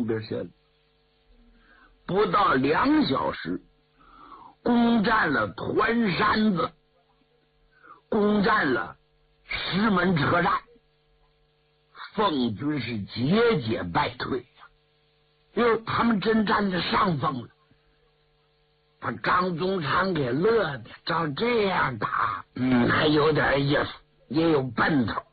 边写的，不到2小时，攻占了团山子，攻占了石门车站，奉军是节节败退呀。哟，他们真占着上风了，把张宗昌给乐的，照这样打，还有点意思，也有奔头。